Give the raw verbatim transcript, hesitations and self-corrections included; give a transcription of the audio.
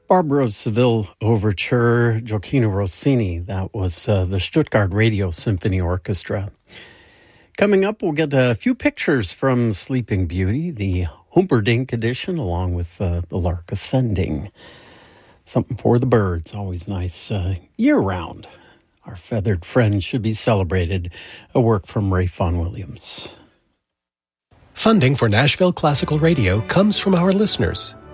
Barbara of Seville Overture, Gioacchino Rossini. That was uh, the Stuttgart Radio Symphony Orchestra. Coming up, we'll get a few pictures from Sleeping Beauty, the Humperdinck edition, along with uh, the Lark Ascending. Something for the birds, always nice uh, year-round. Our feathered friends should be celebrated. A work from Ray Vaughan Williams. Funding for Nashville Classical Radio comes from our listeners.